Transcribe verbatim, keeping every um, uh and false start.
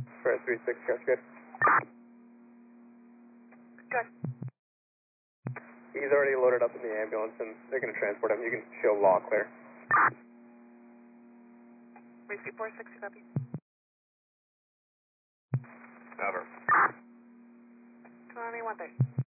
Fred three six, that's good. Good. He's already loaded up in the ambulance and they're going to transport him. You can show law clear. Whiskey four six, copy. Cover. twenty-one thirty.